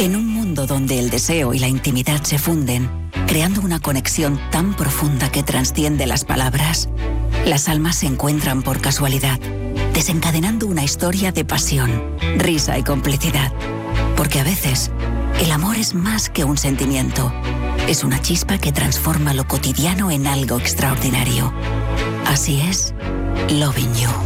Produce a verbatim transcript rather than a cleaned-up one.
En un mundo donde el deseo y la intimidad se funden, creando una conexión tan profunda que trasciende las palabras, las almas se encuentran por casualidad, desencadenando una historia de pasión, risa y complicidad. Porque a veces, el amor es más que un sentimiento. Es una chispa que transforma lo cotidiano en algo extraordinario. Así es, Loving You.